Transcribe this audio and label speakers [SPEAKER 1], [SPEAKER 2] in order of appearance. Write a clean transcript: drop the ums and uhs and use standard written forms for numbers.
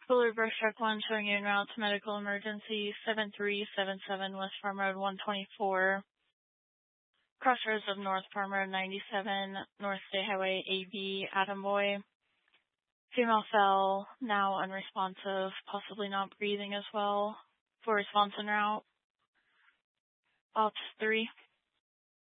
[SPEAKER 1] Fuller Brush Truck 1 showing you en route to medical emergency 7377 West Farm Road 124. Crossroads of North Farm Road 97, North State Highway AB, Attaboy. Female fell, now unresponsive, possibly not breathing as well. For response en route. Ops 3.